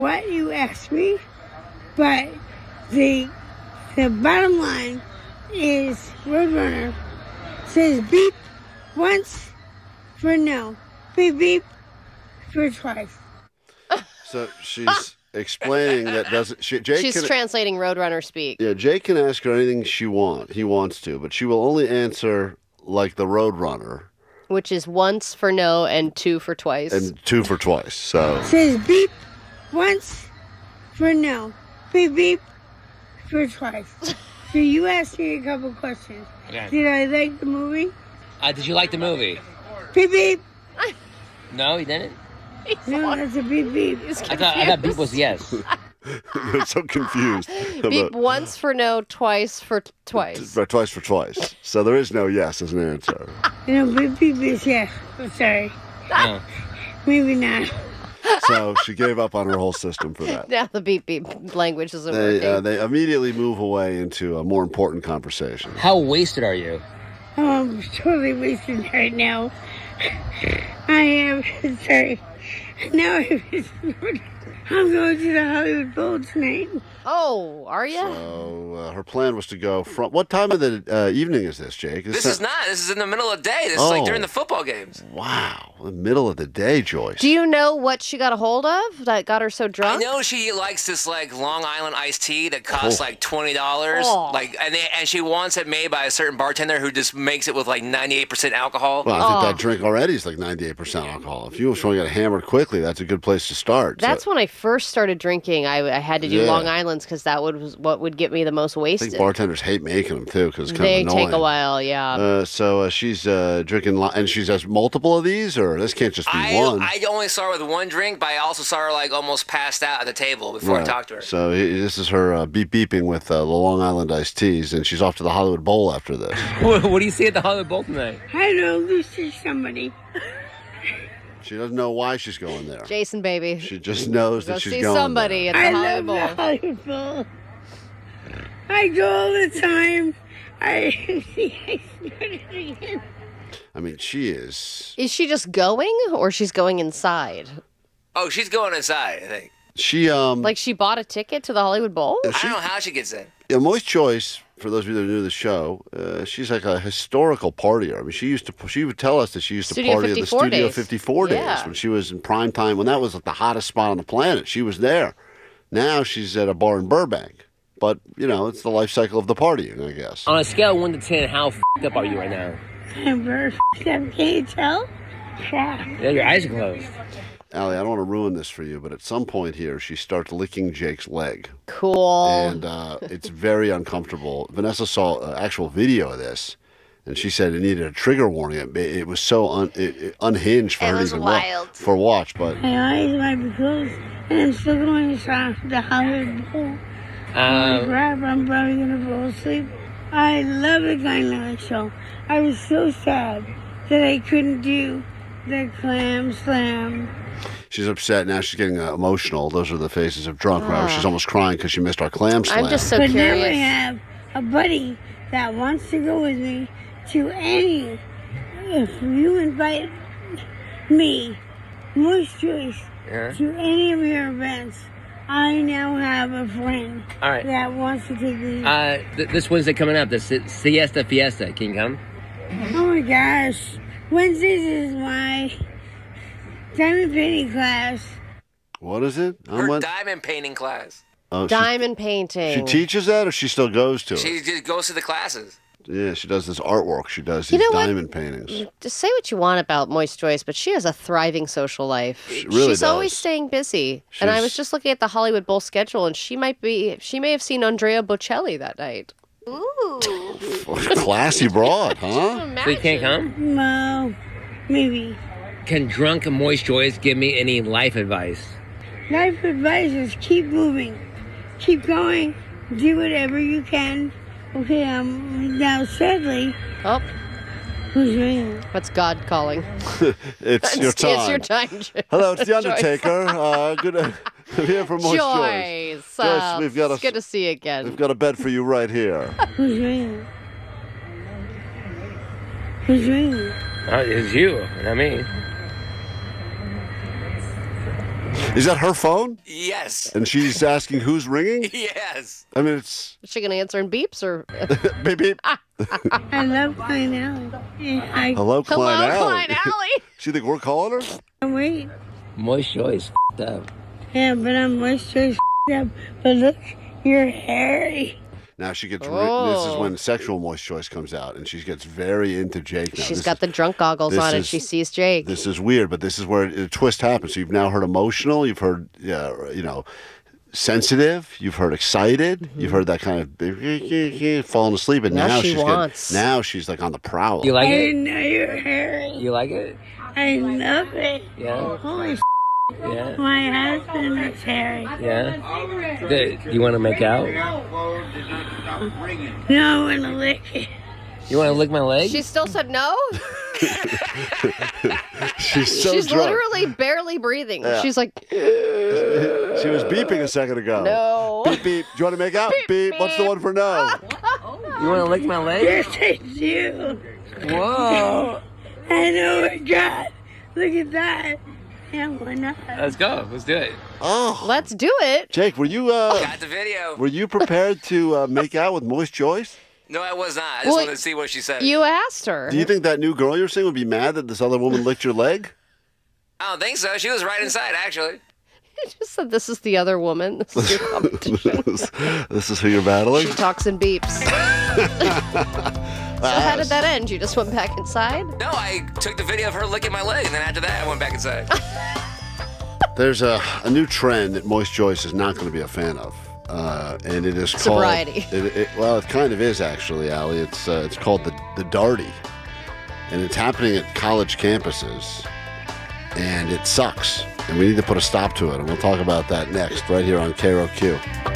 what you asked me, but the bottom line is Roadrunner says beep once for no, beep beep for twice. So she's explaining that She's translating Roadrunner speak. Yeah, Jake can ask her anything he wants to, but she will only answer like the Roadrunner. Which is once for no and two for twice. And two for twice, so. Says beep once for no, beep beep for twice. So you asked me a couple questions. Okay. Did I like the movie? Did you like the movie? Beep beep. No, you didn't? No, that's a beep beep. I thought beep was yes. They're so confused. Beep once for no, twice for twice. Twice for twice. So there is no yes as an answer. No, beep beep is yes. I'm sorry. Oh. Maybe not. So she gave up on her whole system for that. Now the beep beep language isn't working. They immediately move away into a more important conversation. How wasted are you? I'm totally wasted right now. I am sorry. Now I'm going to the Hollywood Bowl tonight. Oh, are you? So her plan was to go from... What time of the evening is this, Jake? This is not. This is in the middle of the day. This is like during the football games. Wow. The middle of the day, Joyce. Do you know what she got a hold of that got her so drunk? I know she likes this like Long Island iced tea that costs like $20. Like, and she wants it made by a certain bartender who just makes it with like 98% alcohol. Well, I think that drink already is like 98% alcohol. If you just want to get hammered quickly, that's a good place to start. That's when I first started drinking. I had to do Long Islands because that was what would get me the most wasted. I think bartenders hate making them too because it's kind of annoying. They take a while, yeah. So she's drinking, and she has multiple of these, or this can't just be one. I only saw her with one drink, but I also saw her like almost passed out at the table before I talked to her. So this is her beeping with the Long Island iced teas, and she's off to the Hollywood Bowl after this. What do you see at the Hollywood Bowl tonight? I know this is somebody. She doesn't know why she's going there. Jason, baby. She just knows that she's going see somebody there. at the Hollywood Bowl. I love the Hollywood Bowl. I go all the time. I started again. I mean, she is. Is she just going, or she's going inside? Oh, she's going inside, I think. She like she bought a ticket to the Hollywood Bowl? I don't know how she gets in. Yeah, Moist Choice, for those of you that are new to the show, she's like a historical partier. I mean, she would tell us that she used to party at the Studio 54 days when she was in prime time, when that was like the hottest spot on the planet. She was there. Now she's at a bar in Burbank. But, you know, it's the life cycle of the partying, I guess. On a scale of 1 to 10, how f***ed up are you right now? I'm very f***ed up. Can you tell? Yeah, your eyes are closed. Allie, I don't want to ruin this for you, but at some point here, she starts licking Jake's leg. Cool. And it's very uncomfortable. Vanessa saw an actual video of this, and she said it needed a trigger warning. It was so unhinged for her to even watch. But my eyes might be closed, and I'm still going to the Hollywood Bowl. I'm probably going to fall asleep. I love the Dynamite Show. I was so sad that I couldn't do the Clam Slam. She's upset now. She's getting emotional. Those are the faces of drunk. She's almost crying because she missed our Clam Slam. I'm just so curious. curious. Now I have a buddy that wants to go with me to any. If you invite me, Moist Choice, to any of your events, I now have a friend that wants to take me. This Wednesday coming up, the Siesta Fiesta. Can you come? Oh my gosh. Wednesdays is my diamond painting class. What is it? Her diamond painting class. Oh, diamond painting. She teaches that, or she still goes to it? She just goes to the classes. Yeah, she does this artwork. She does these diamond paintings. Just say what you want about Moist Choice, but she has a thriving social life. She really She's does. always staying busy. And I was just looking at the Hollywood Bowl schedule, and she may have seen Andrea Bocelli that night. Ooh. Classy broad, huh? So you can't come? No, maybe. Can drunk Moist Choice give me any life advice? Life advice is keep moving. Keep going. Do whatever you can. Okay, now sadly. Oh. Who's ringing? What's God calling? It's your time. It's your time. Hello, it's The Undertaker. Good to hear from Moist Joyce. Joyce, we've got it's good to see you again. We've got a bed for you right here. Who's ringing? Who's ringing? It's you, not me. Is that her phone? Yes. And she's asking who's ringing? Yes. I mean, it's... Is she going to answer in beeps or... beep, beep. I love Klein Alley. Hello, Klein Alley. Klein Alley. She think we're calling her? Wait. Moist Joy's up. Yeah, but I'm moisturized up. But look, you're hairy. Now she gets... This is when sexual moist choice comes out, and she gets very into Jake now. She's got the drunk goggles on, and she sees Jake. This is weird, but this is where a twist happens. So you've now heard emotional, you've heard, sensitive, you've heard excited, you've heard that kind of falling asleep, and now she's like on the prowl. You like I it? didn't know you're hairy. You like it? I love it. Yeah. Holy Yeah. my husband is hairy. Yeah. Good. You want to make out? No, I want to lick it. You want to lick my leg? She still said no? She's so She's drunk. literally barely breathing. Yeah. She's like... She was beeping a second ago. No. Beep, beep. Do you want to make out? Beep. What's the one for no? You want to lick my leg? Yes, I do. Whoa. I know my God. Look at that. Yeah, why not? Let's go. Let's do it. Oh. Let's do it. Jake, were you Got the video. were you prepared to make out with Moist Joyce? No, I was not. I just wanted to see what she said. You asked her. Do you think that new girl you're seeing would be mad that this other woman licked your leg? I don't think so. She was right inside, actually. You just said this is the other woman. This is your competition. This is who you're battling? She talks and beeps. So how did that end? You just went back inside? No, I took the video of her licking my leg, and then after that, I went back inside. There's a new trend that Moist Joyce is not going to be a fan of. And it is sobriety. Called... Well, it kind of is, actually, Allie. It's called the Darty. And it's happening at college campuses. And it sucks. And we need to put a stop to it. And we'll talk about that next, right here on KROQ.